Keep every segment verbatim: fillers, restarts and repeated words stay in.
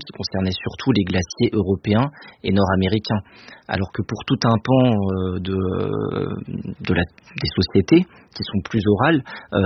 qui concernait surtout les glaciers européens et nord-américains. Alors que pour tout un pan euh, de, de la, des sociétés qui sont plus orales, euh,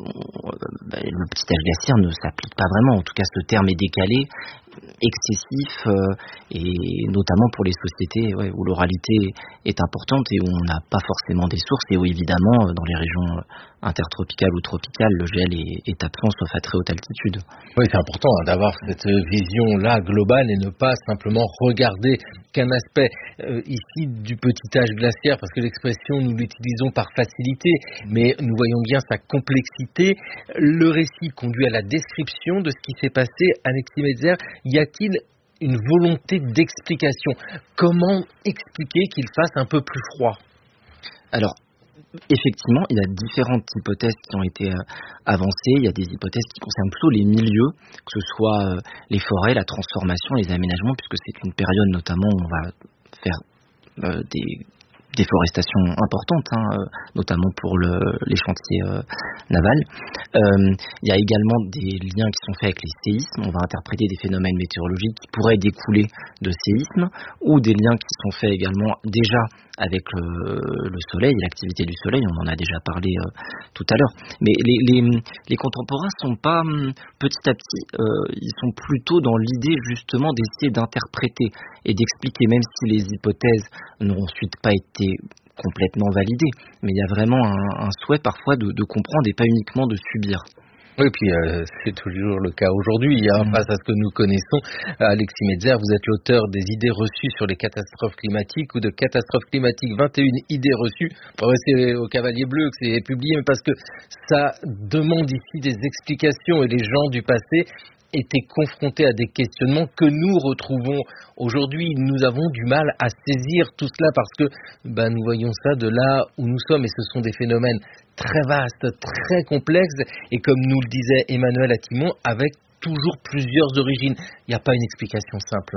bah, le petit âge glaciaire ne s'applique pas vraiment. En tout cas, ce terme est décalé, excessif, euh, et notamment pour les sociétés ouais, où l'oralité est importante et où on n'a pas forcément des sources et où évidemment dans les régions intertropicales ou tropicales le gel est, est absent sauf à très haute altitude. Oui, c'est important hein, d'avoir cette vision-là globale et ne pas simplement regarder qu'un aspect euh, ici du petit âge glaciaire, parce que l'expression nous l'utilisons par facilité, mais nous voyons bien sa complexité. Le récit conduit à la description de ce qui s'est passé. Alexis Metzer, y a-t-il une volonté d'explication? Comment expliquer qu'il fasse un peu plus froid? Alors, effectivement, il y a différentes hypothèses qui ont été euh, avancées. Il y a des hypothèses qui concernent plutôt les milieux, que ce soit euh, les forêts, la transformation, les aménagements, puisque c'est une période notamment où on va faire euh, des déforestations importantes, hein, euh, notamment pour le, les chantiers euh, navals. Euh, il y a également des liens qui sont faits avec les séismes. On va interpréter des phénomènes météorologiques qui pourraient découler de séismes, ou des liens qui sont faits également déjà avec le, le soleil, l'activité du soleil, on en a déjà parlé euh, tout à l'heure. Mais les, les, les contemporains sont pas, petit à petit, euh, ils sont plutôt dans l'idée justement d'essayer d'interpréter et d'expliquer, même si les hypothèses n'ont ensuite pas été complètement validées. Mais il y a vraiment un, un souhait parfois de, de comprendre et pas uniquement de subir. Oui, puis euh, c'est toujours le cas aujourd'hui, hein, mmh. face à ce que nous connaissons. Alexis Metzer, vous êtes l'auteur des idées reçues sur les catastrophes climatiques ou de catastrophes climatiques, vingt et une idées reçues. Bon, c'est au Cavalier Bleu que c'est publié, mais parce que ça demande ici des explications et les gens du passé étaient confrontés à des questionnements que nous retrouvons aujourd'hui. Nous avons du mal à saisir tout cela parce que ben, nous voyons ça de là où nous sommes et ce sont des phénomènes très vastes, très complexes et comme nous le disait Emmanuel Atimon, avec toujours plusieurs origines. Il n'y a pas une explication simple.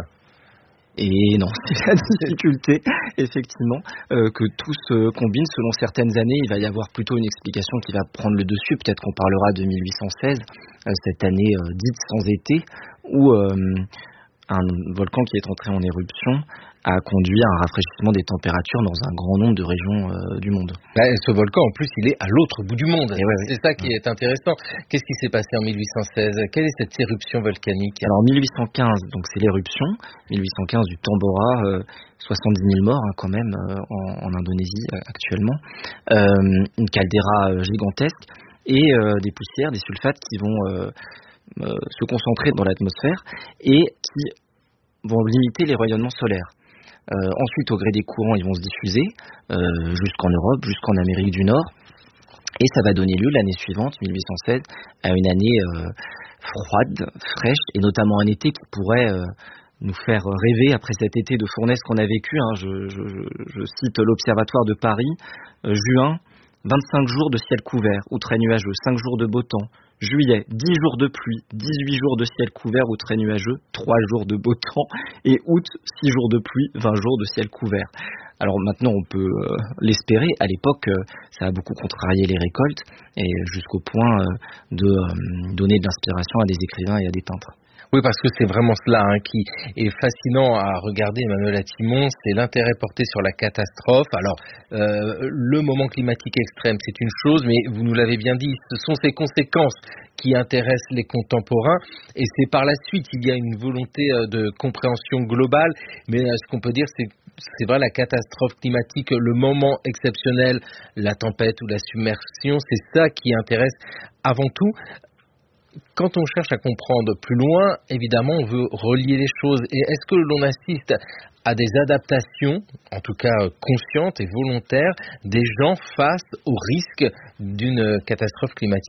Et non, c'est la difficulté, effectivement, euh, que tout se combine. Selon certaines années, il va y avoir plutôt une explication qui va prendre le dessus. Peut-être qu'on parlera de mille huit cent seize, euh, cette année euh, dite sans été, où euh, un volcan qui est entré en éruption a conduit à un rafraîchissement des températures dans un grand nombre de régions euh, du monde. Là, ce volcan, en plus, il est à l'autre bout du monde. Ouais, ouais. C'est ça qui est intéressant. Qu'est-ce qui s'est passé en mille huit cent seize? Quelle est cette éruption volcanique? Alors, en mille huit cent quinze, donc c'est l'éruption. mille huit cent quinze du Tambora, euh, soixante-dix mille morts hein, quand même euh, en, en Indonésie euh, actuellement. Euh, une caldeira euh, gigantesque et euh, des poussières, des sulfates qui vont euh, euh, se concentrer dans l'atmosphère et qui vont limiter les rayonnements solaires. Euh, ensuite, au gré des courants, ils vont se diffuser euh, jusqu'en Europe, jusqu'en Amérique du Nord. Et ça va donner lieu l'année suivante, mille huit cent seize, à une année euh, froide, fraîche, et notamment un été qui pourrait euh, nous faire rêver après cet été de fournaise qu'on a vécu. Hein. Je, je, je cite l'Observatoire de Paris, euh, juin, vingt-cinq jours de ciel couvert ou très nuageux, cinq jours de beau temps. Juillet, dix jours de pluie, dix-huit jours de ciel couvert ou très nuageux, trois jours de beau temps. Et août, six jours de pluie, vingt jours de ciel couvert. Alors maintenant, on peut euh, l'espérer. À l'époque, euh, ça a beaucoup contrarié les récoltes, et jusqu'au point euh, de euh, donner de l'inspiration à des écrivains et à des peintres. Oui, parce que c'est vraiment cela hein, qui est fascinant à regarder, Emmanuel Atimon, c'est l'intérêt porté sur la catastrophe. Alors, euh, le moment climatique extrême, c'est une chose, mais vous nous l'avez bien dit, ce sont ces conséquences qui intéressent les contemporains, et c'est par la suite, il y a une volonté de compréhension globale, mais ce qu'on peut dire, c'est c'est vrai, la catastrophe climatique, le moment exceptionnel, la tempête ou la submersion, c'est ça qui intéresse avant tout. Quand on cherche à comprendre plus loin, évidemment, on veut relier les choses. Et est-ce que l'on assiste à des adaptations, en tout cas conscientes et volontaires, des gens face au risque d'une catastrophe climatique ?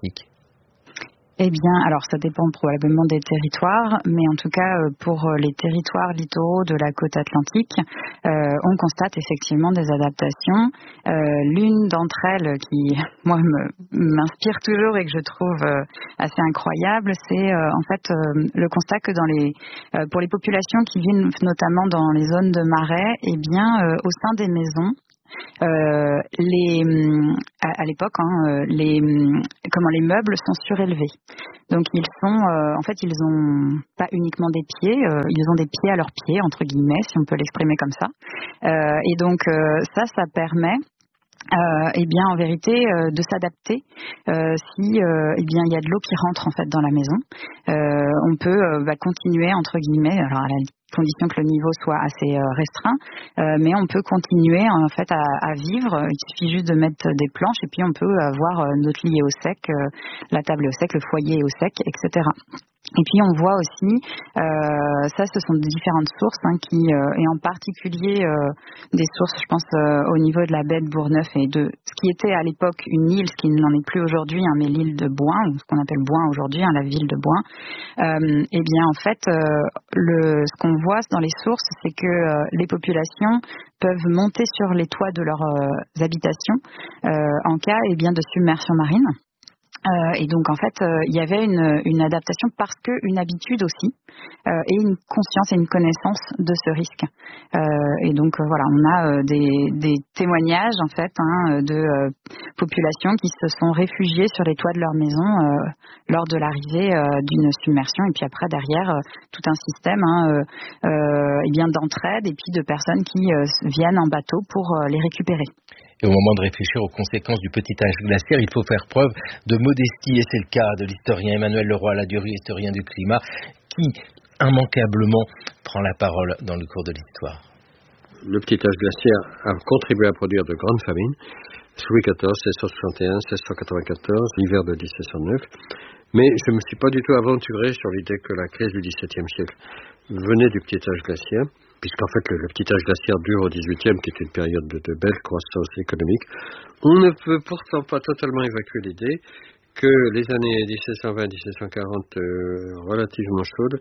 Eh bien, alors ça dépend probablement des territoires, mais en tout cas pour les territoires littoraux de la côte atlantique, euh, on constate effectivement des adaptations. Euh, l'une d'entre elles qui, moi, me, m'inspire toujours et que je trouve euh, assez incroyable, c'est euh, en fait euh, le constat que dans les, euh, pour les populations qui vivent notamment dans les zones de marais, eh bien, euh, au sein des maisons, Euh, les, à, à l'époque, hein, les, comment les meubles sont surélevés. Donc ils sont, euh, en fait, ils ont pas uniquement des pieds, euh, ils ont des pieds à leurs pieds entre guillemets, si on peut l'exprimer comme ça. Euh, et donc euh, ça, ça permet. Euh, eh bien, en vérité, euh, de s'adapter euh, si, euh, eh bien, il y a de l'eau qui rentre en fait dans la maison. Euh, on peut euh, bah, continuer entre guillemets, alors à la condition que le niveau soit assez euh, restreint, euh, mais on peut continuer en fait à, à vivre. Il suffit juste de mettre des planches et puis on peut avoir euh, notre lit au sec, euh, la table au sec, le foyer au sec, et cetera. Et puis on voit aussi, euh, ça ce sont différentes sources hein, qui, euh, et en particulier euh, des sources, je pense, euh, au niveau de la baie de Bourgneuf et de ce qui était à l'époque une île, ce qui n'en est plus aujourd'hui, hein, mais l'île de Bouin, ou ce qu'on appelle Bouin aujourd'hui, hein, la ville de Bouin. Euh, et bien en fait, euh, le, ce qu'on voit dans les sources, c'est que euh, les populations peuvent monter sur les toits de leurs euh, habitations euh, en cas eh bien, de submersion marine. Euh, et donc en fait, euh, il y avait une, une adaptation parce que une habitude aussi euh, et une conscience et une connaissance de ce risque. Euh, et donc euh, voilà, on a euh, des, des témoignages en fait hein, de euh, populations qui se sont réfugiées sur les toits de leur maison euh, lors de l'arrivée euh, d'une submersion. Et puis après derrière, euh, tout un système hein, euh, euh, et bien d'entraide et puis de personnes qui euh, viennent en bateau pour euh, les récupérer. Et au moment de réfléchir aux conséquences du petit âge glaciaire, il faut faire preuve de modestie, et c'est le cas de l'historien Emmanuel Leroy-Ladurie, historien du climat, qui immanquablement prend la parole dans le cours de l'histoire. Le petit âge glaciaire a contribué à produire de grandes famines, sous Louis quatorze, seize cent soixante et un, seize cent quatre-vingt-quatorze, l'hiver de dix-sept cent neuf, mais je ne me suis pas du tout aventuré sur l'idée que la crise du dix-septième siècle venait du petit âge glaciaire, puisqu'en fait le, le petit âge glaciaire dure au dix-huitième, qui est une période de, de belle croissance économique. On ne peut pourtant pas totalement évacuer l'idée que les années dix-sept cent vingt à dix-sept cent quarante, euh, relativement chaudes,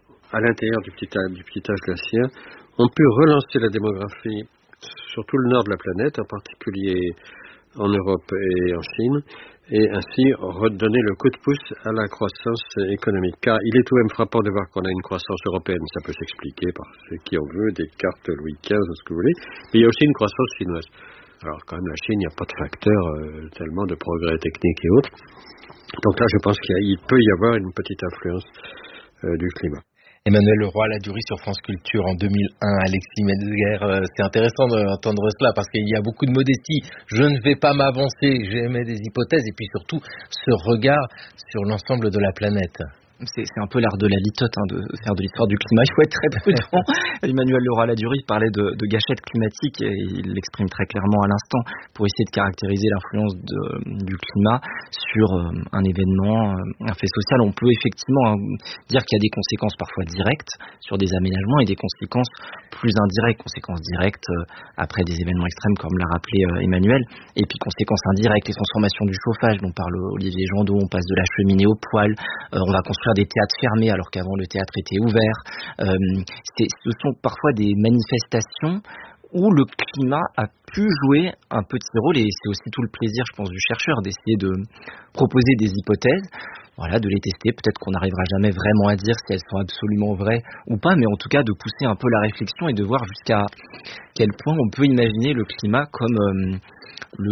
à l'intérieur du petit, âge, du petit âge glaciaire, ont pu relancer la démographie sur tout le nord de la planète, en particulier en Europe et en Chine, et ainsi redonner le coup de pouce à la croissance économique. Car il est tout de même frappant de voir qu'on a une croissance européenne, ça peut s'expliquer par ce qui en veut, des cartes Louis quinze ou ce que vous voulez, mais il y a aussi une croissance chinoise. Alors quand même la Chine, il n'y a pas de facteur euh, tellement de progrès techniques et autres. Donc là je pense qu'il peut y avoir une petite influence euh, du climat. Emmanuel Leroy-Ladurie sur France Culture en deux mille un, Alexis Metzger. Euh, c'est intéressant d'entendre cela parce qu'il y a beaucoup de modestie. Je ne vais pas m'avancer, j'émets des hypothèses et puis surtout ce regard sur l'ensemble de la planète. C'est, c'est un peu l'art de la litote hein, de faire de l'histoire du climat. Il faut être très prudent. Emmanuel Leroy-Ladurie parlait de, de gâchette climatique et il l'exprime très clairement à l'instant pour essayer de caractériser l'influence de, du climat sur euh, un événement, euh, un fait social. On peut effectivement hein, dire qu'il y a des conséquences parfois directes sur des aménagements et des conséquences plus indirectes, conséquences directes euh, après des événements extrêmes comme l'a rappelé euh, Emmanuel, et puis conséquences indirectes, les transformations du chauffage dont parle Olivier Jandot, on passe de la cheminée au poêle, euh, on va construire des théâtres fermés alors qu'avant le théâtre était ouvert. Euh, c'est, ce sont parfois des manifestations où le climat a pu jouer un petit rôle et c'est aussi tout le plaisir, je pense, du chercheur d'essayer de proposer des hypothèses, voilà, de les tester. Peut-être qu'on n'arrivera jamais vraiment à dire si elles sont absolument vraies ou pas, mais en tout cas de pousser un peu la réflexion et de voir jusqu'à quel point on peut imaginer le climat comme euh, le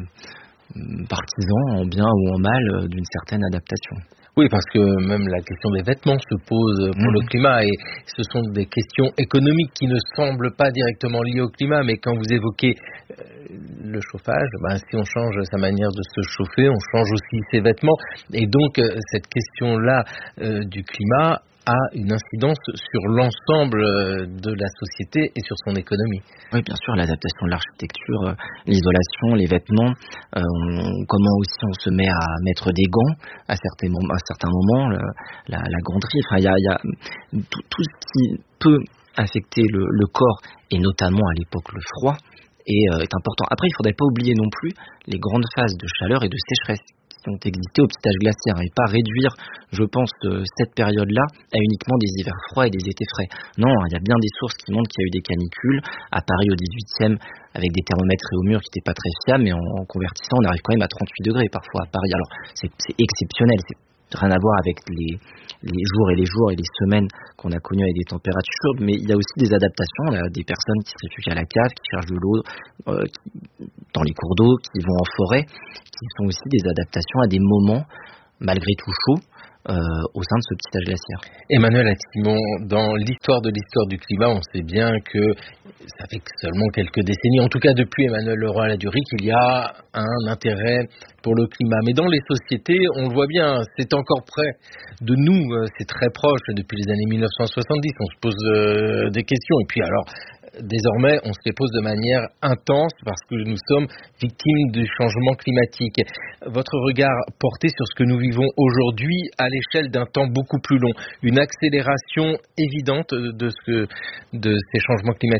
euh, partisan en bien ou en mal euh, d'une certaine adaptation. Oui, parce que même la question des vêtements se pose pour mmh. le climat et ce sont des questions économiques qui ne semblent pas directement liées au climat, mais quand vous évoquez euh, le chauffage, ben, si on change sa manière de se chauffer, on change aussi ses vêtements et donc euh, cette question-là euh, du climat a une incidence sur l'ensemble de la société et sur son économie. Oui, bien sûr, l'adaptation de l'architecture, euh, l'isolation, les vêtements, euh, on, comment aussi on se met à mettre des gants à certains, à certains moments, le, la, la granderie, enfin il y a, y a tout, tout ce qui peut affecter le, le corps et notamment à l'époque le froid est, euh, est important. Après, il ne faudrait pas oublier non plus les grandes phases de chaleur et de sécheresse qui ont existé au petit âge glaciaire et pas réduire, je pense, euh, cette période-là à uniquement des hivers froids et des étés frais. Non, il y a bien des sources qui montrent qu'il y a eu des canicules à Paris au dix-huitième avec des thermomètres et au mur qui n'étaient pas très fiables, mais en, en convertissant, on arrive quand même à trente-huit degrés parfois à Paris. Alors, c'est, c'est exceptionnel, c'est rien à voir avec les, les jours et les jours et les semaines qu'on a connus avec des températures chaudes, mais il y a aussi des adaptations. Il y a des personnes qui se réfugient à la cave, qui cherchent de l'eau euh, dans les cours d'eau, qui vont en forêt, qui sont aussi des adaptations à des moments, malgré tout chauds, Euh, au sein de ce petit âge glaciaire. Emmanuel Atimon, dans l'histoire de l'histoire du climat, on sait bien que ça fait seulement quelques décennies, en tout cas depuis Emmanuel Leroy-Ladurie, qu'il y a un intérêt pour le climat. Mais dans les sociétés, on le voit bien, c'est encore près de nous, c'est très proche depuis les années mille neuf cent soixante-dix, on se pose euh, des questions. Et puis alors, désormais, on se les pose de manière intense parce que nous sommes victimes du changement climatique. Votre regard porté sur ce que nous vivons aujourd'hui à l'échelle d'un temps beaucoup plus long, une accélération évidente de, ce que, de ces changements climatiques ?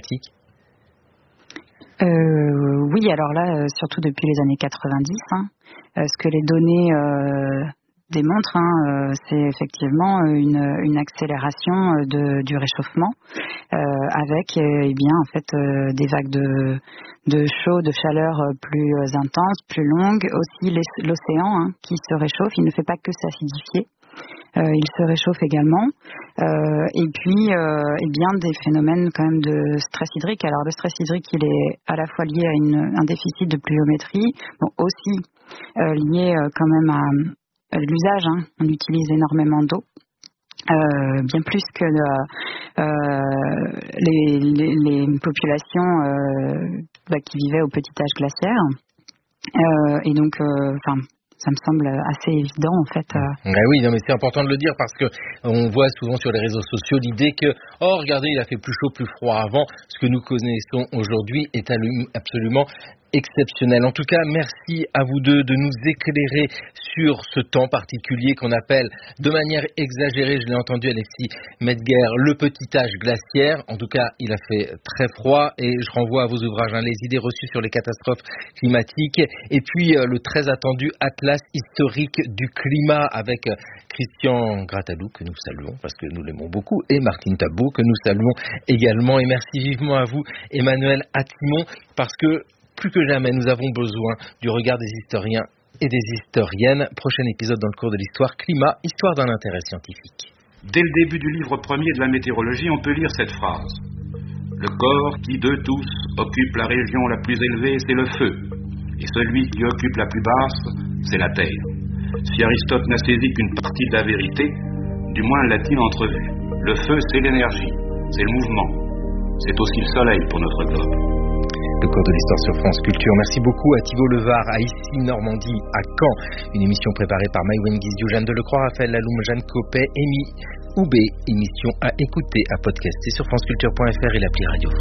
euh, Oui, alors là, euh, surtout depuis les années quatre-vingt-dix, hein, euh, ce que les données euh, démontrent, hein, euh, c'est effectivement une, une accélération de, du réchauffement, euh, avec euh, eh bien en fait euh, des vagues de, de chaud, de chaleur plus intenses, plus longues. Aussi les, l'océan hein, qui se réchauffe, il ne fait pas que s'acidifier. Euh, il se réchauffe également. Euh, et puis, euh, eh bien, des phénomènes quand même de stress hydrique. Alors, le stress hydrique, il est à la fois lié à une, un déficit de pluviométrie, bon, aussi euh, lié euh, quand même à, à l'usage. Hein. On utilise énormément d'eau. Euh, bien plus que euh, les, les, les populations euh, bah, qui vivaient au petit âge glaciaire. Euh, et donc, enfin. Euh, Ça me semble assez évident en fait. Ah oui, non, mais c'est important de le dire parce que on voit souvent sur les réseaux sociaux l'idée que oh regardez il a fait plus chaud, plus froid avant. Ce que nous connaissons aujourd'hui est absolument exceptionnel. En tout cas, merci à vous deux de nous éclairer sur ce temps particulier qu'on appelle de manière exagérée, je l'ai entendu Alexis Metzger, le petit âge glaciaire. En tout cas, il a fait très froid et je renvoie à vos ouvrages, hein, les idées reçues sur les catastrophes climatiques et puis euh, le très attendu Atlas historique du climat avec euh, Christian Grattalou que nous saluons parce que nous l'aimons beaucoup et Martine Tabot que nous saluons également. Et merci vivement à vous Emmanuel Atimon parce que plus que jamais, nous avons besoin du regard des historiens et des historiennes. Prochain épisode dans le cours de l'histoire climat, histoire d'un intérêt scientifique. Dès le début du livre premier de la météorologie, on peut lire cette phrase. Le corps qui, d'eux tous, occupe la région la plus élevée, c'est le feu. Et celui qui occupe la plus basse, c'est la terre. Si Aristote n'a saisi qu'une partie de la vérité, du moins l'a-t-il entrevue. Le feu, c'est l'énergie, c'est le mouvement. C'est aussi le soleil pour notre globe. Le cours de l'histoire sur France Culture. Merci beaucoup à Thibault Levard, à Issy Normandie, à Caen. Une émission préparée par Maïwen Guizio, Jeanne Delecroix, Raphaël Laloum, Jeanne Copet, Amy Oubé. Émission à écouter, à podcaster sur franceculture point f r et l'appli Radio.